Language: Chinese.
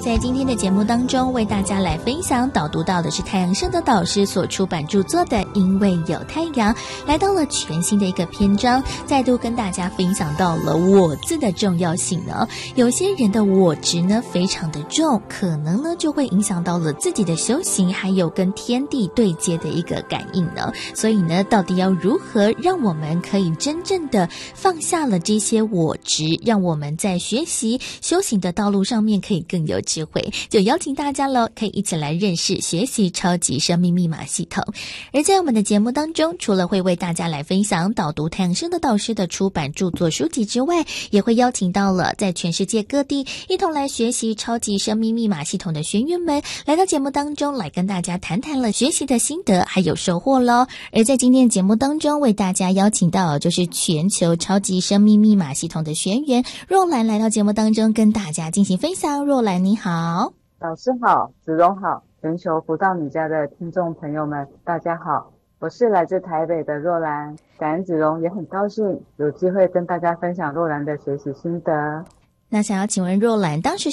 在今天的节目当中，为大家来分享导读到的是太阳盛德导师所出版著作的《因为有太阳》，来到了全新的一个篇章，再度跟大家分享到了我字的重要性呢。有些人的我执呢非常的重，可能呢就会影响到了自己的修行，还有跟天地对接的一个感应呢。所以呢，到底要如何让我们可以真正的放下了这些我执，让我们在学习修行的道路上面可以更有智慧，就邀请大家了，可以一起来认识学习超级生命密码系统。而在我们的节目当中，除了会为大家来分享导读太阳盛德导师的出版著作书籍之外，也会邀请到了在全世界各地一同来学习超级生命密码系统的学员们，来到节目当中来跟大家谈谈了学习的心得还有收获咯。而在今天的节目当中，为大家邀请到就是全球超级生命密码系统的学员若兰来到节目当中跟大家进行分享。若兰你好。 老师好，子荣好，全球福到你家的听众朋友们大家好，我是来自台北的若兰，感恩子荣，也很高兴有机会跟大家分享若兰的学习心得。 那想要请问若兰，当时